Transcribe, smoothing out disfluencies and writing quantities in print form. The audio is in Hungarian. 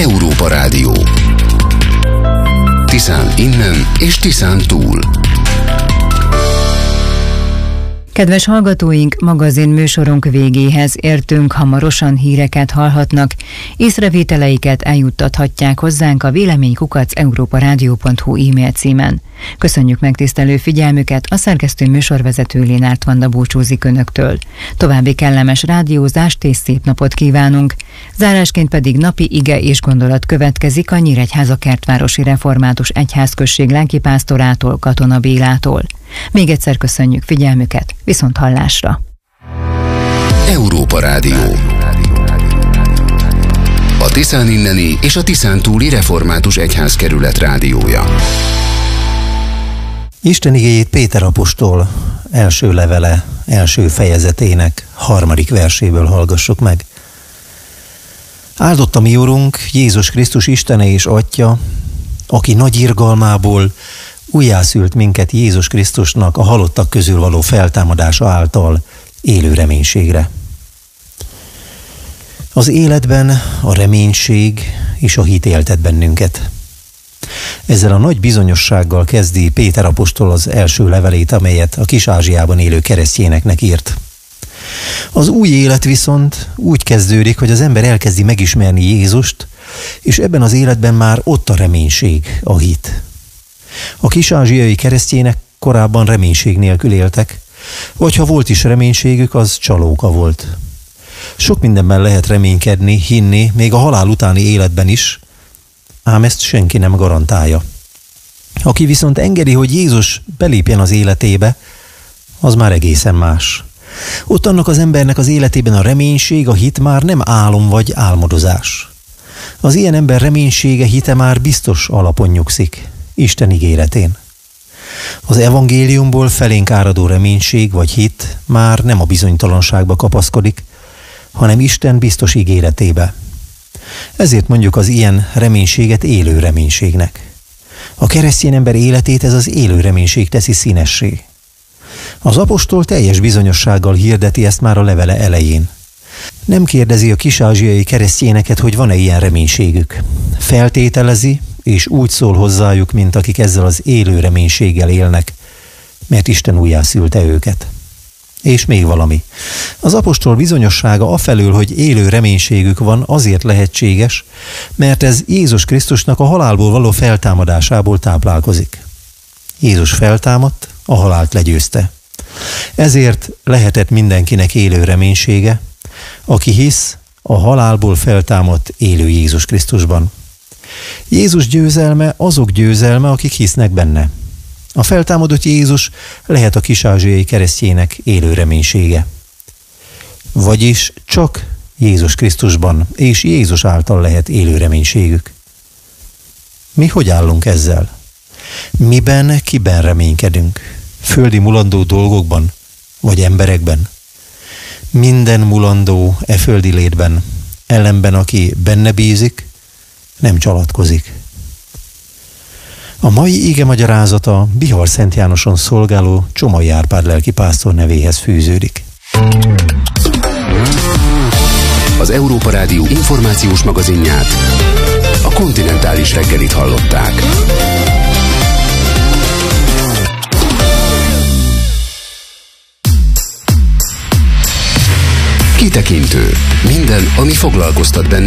Európa Rádió. Tiszán innen és Tiszán túl. Kedves hallgatóink, magazin műsorunk végéhez értünk, hamarosan híreket hallhatnak. Észrevételeiket eljuttathatják hozzánk a vélemény@europaradio.hu e-mail címen. Köszönjük megtisztelő figyelmüket, a szerkesztő műsorvezető Lénárt Vanda búcsúzik önöktől. További kellemes rádiózást és szép napot kívánunk. Zárásként pedig napi ige és gondolat következik a Nyíregyháza Kertvárosi Református Egyházközség lelkipásztorától, Katona Bélától. Még egyszer köszönjük figyelmüket, viszont hallásra! Európa Rádió. A Tiszán inneni és a Tiszán túli Református Egyházkerület rádiója. Isten igéjét Péter apostol első levele, első fejezetének 3. verséből hallgassuk meg. Áldott a mi Urunk, Jézus Krisztus Istene és Atya, aki nagy irgalmából újjászült minket Jézus Krisztusnak a halottak közül való feltámadása által élő reménységre. Az életben a reménység és a hit éltet bennünket. Ezzel a nagy bizonyossággal kezdi Péter apostol az első levelét, amelyet a Kis-Ázsiában élő keresztényeknek írt. Az új élet viszont úgy kezdődik, hogy az ember elkezdi megismerni Jézust, és ebben az életben már ott a reménység, a hit. A kis-ázsiai keresztények korábban reménység nélkül éltek, vagy ha volt is reménységük, az csalóka volt. Sok mindenben lehet reménykedni, hinni, még a halál utáni életben is, ám ezt senki nem garantálja. Aki viszont engedi, hogy Jézus belépjen az életébe, az már egészen más. Ott annak az embernek az életében a reménység, a hit már nem álom vagy álmodozás. Az ilyen ember reménysége, hite már biztos alapon nyugszik, Isten ígéretén. Az evangéliumból felénk áradó reménység vagy hit már nem a bizonytalanságba kapaszkodik, hanem Isten biztos ígéretébe. Ezért mondjuk az ilyen reménységet élő reménységnek. A keresztény ember életét ez az élő reménység teszi színessé. Az apostol teljes bizonyossággal hirdeti ezt már a levele elején. Nem kérdezi a kis-ázsiai keresztényeket, hogy van-e ilyen reménységük. Feltételezi, és úgy szól hozzájuk, mint akik ezzel az élő reménységgel élnek, mert Isten újjászülte őket. És még valami. Az apostol bizonyossága afelől, hogy élő reménységük van, azért lehetséges, mert ez Jézus Krisztusnak a halálból való feltámadásából táplálkozik. Jézus feltámadt, a halált legyőzte. Ezért lehetett mindenkinek élő reménysége, aki hisz a halálból feltámadt élő Jézus Krisztusban. Jézus győzelme azok győzelme, akik hisznek benne. A feltámadott Jézus lehet a kis-ázsiai keresztjének élő reménysége. Vagyis csak Jézus Krisztusban és Jézus által lehet élő reménységük. Mi hogy állunk ezzel? Miben, kiben reménykedünk? Földi mulandó dolgokban, vagy emberekben? Minden mulandó e földi létben, ellenben aki benne bízik, nem csalatkozik. A mai ige magyarázata Bihar Szent Jánoson szolgáló Csomai Árpád lelkipásztor nevéhez fűződik. Az Európa Rádió információs magazinját, a Kontinentális reggelit hallották. Kitekintő. Minden, ami foglalkoztat bennünket.